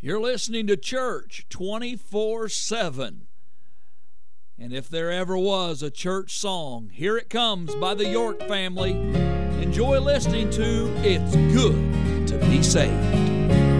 You're listening to Church 24/7. And if there ever was a church song, here it comes by the York family. Enjoy listening to It's Good to Be Saved.